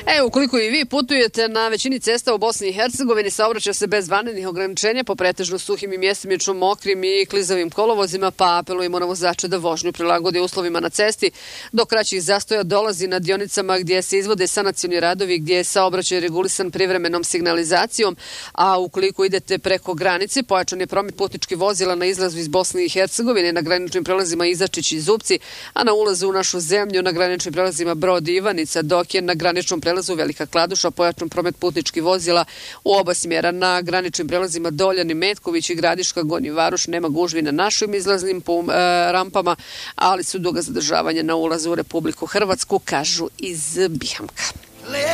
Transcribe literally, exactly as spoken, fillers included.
E, ukoliko i vi putujete na većini cesta u Bosni i Hercegovini, saobraća se bez vanrednih ograničenja po pretežno suhim i mjestimično mokrim i klizavim kolovozima, pa apelujemo na vozače da vožnju prilagode uslovima na cesti. Do kraćih zastoja dolazi na dionicama gdje se izvode sanacioni radovi, gdje je saobraćaj regulisan privremenom signalizacijom, a ukoliko idete preko granice, pojačan je promet putničkih vozila na izlazu iz Bosne i Hercegovine, na graničnim prelazima Izačić i Zupci, a na ulazu u našu zemlju na graničnim prelazima Brod i Ivanica, dok je na graničnom prelazu Velika Kladuša pojačan promet putničkih vozila u oba smjera. Na graničnim prelazima Doljan i Metković i Gradiška, Gornji Varoš nema gužvi na našim izlaznim pum, e, rampama, ali su duga zadržavanja na ulazu u Republiku Hrvatsku, kažu iz Bihamka.